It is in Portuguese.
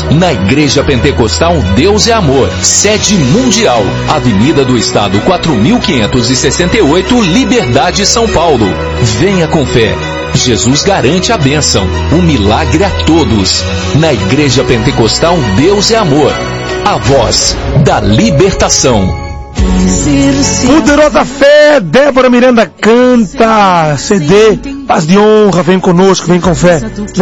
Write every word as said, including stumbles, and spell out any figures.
na Igreja Pentecostal Deus é Amor, sede mundial, Avenida do Estado quatro mil quinhentos e sessenta e oito, Liberdade, São Paulo. Venha com fé. Jesus garante a bênção, o milagre a todos. Na Igreja Pentecostal Deus é Amor, a voz da libertação. Poderosa Fé, Débora Miranda canta, C D, Paz de Honra, vem conosco, vem com fé.